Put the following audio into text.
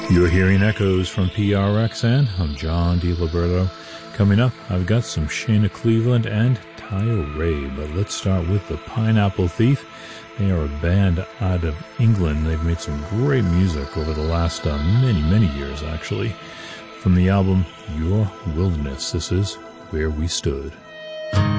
You're hearing echoes from PRXN. I'm John DiLiberto. Coming up, I've got some Shayna Cleveland and Tayo Ray, but let's start with the Pineapple Thief. They are a band out of England. They've made some great music over the last many years, actually. From the album Your Wilderness, this is Where We Stood.